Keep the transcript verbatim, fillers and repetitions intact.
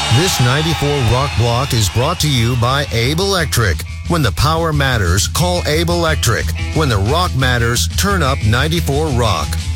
This ninety-four Rock Block is brought to you by Abe Electric. When the power matters, call Abe Electric. When the rock matters, turn up ninety-four Rock.